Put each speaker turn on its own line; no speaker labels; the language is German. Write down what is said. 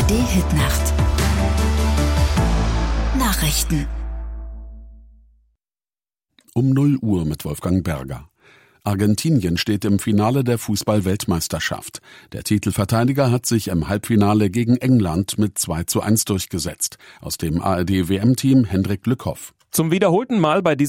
ARD-Hitnacht. Nachrichten.
Um 0 Uhr mit Wolfgang Berger. Argentinien steht im Finale der Fußball-Weltmeisterschaft. Der Titelverteidiger hat sich im Halbfinale gegen England mit 2:1 durchgesetzt. Aus dem ARD-WM-Team Hendrik Lückhoff.
Zum wiederholten Mal bei